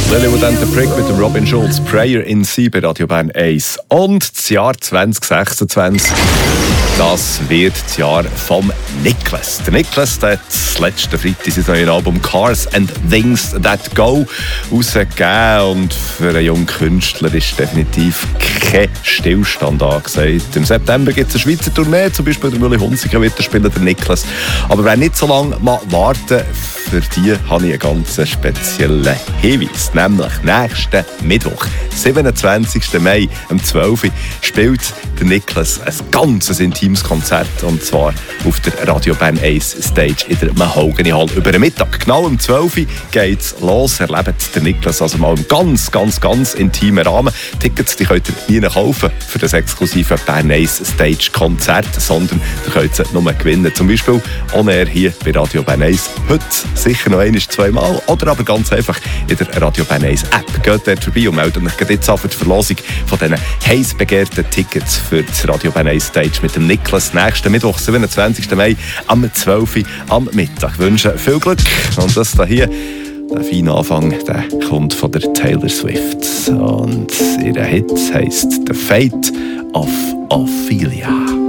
Lilywood and the Prick mit dem Robin Schulz. Prayer in C bei Radio Bern 1. Und das Jahr 2026, das wird das Jahr vom Niklas. Der Niklas hat das letzte Freitag sein neues Album «Cars and Things That Go» rausgegeben. Und für einen jungen Künstler ist definitiv kein Stillstand angesagt. Im September gibt es eine Schweizer Tournee, zum Beispiel der Müller Hunziker wird spielen, der Niklas. Aber wer nicht so lange warten, für die habe ich einen ganz speziellen Hinweis. Nämlich nächsten Mittwoch, 27. Mai, um 12 Uhr, spielt der Niklas ein ganz intimes Konzert. Und zwar auf der Radio Bern 1 Stage in der Mahogany Hall über den Mittag. Genau um 12 Uhr geht es los. Erlebt der Niklas also mal im ganz intimen Rahmen. Tickets die könnt ihr nie kaufen für das exklusive Bern 1 Stage Konzert, sondern ihr könnt sie nur gewinnen. Zum Beispiel on air hier bei Radio Bern 1. Heute sicher noch einmal, zweimal oder aber ganz einfach in der Radio Bern 1 App. Geht dort vorbei und meldet euch jetzt an für die Verlosung von diesen heiß begehrten Tickets für das Radio Bern 1 Stage mit dem Niklas nächsten Mittwoch, 27. Mai, am 12 Uhr am Mittag. Ich wünsche viel Glück und das hier, der feine Anfang, der kommt von der Taylor Swift und ihr Hit heisst «The Fate of Ophelia».